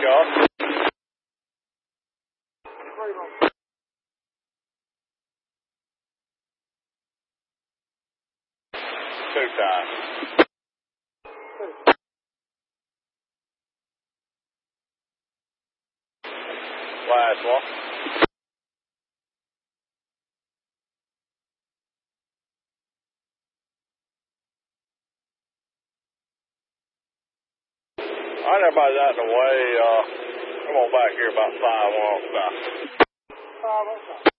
y'all. Two times. Last one. All right, everybody's out of the way. Come on back here about 5 on by. 5 on.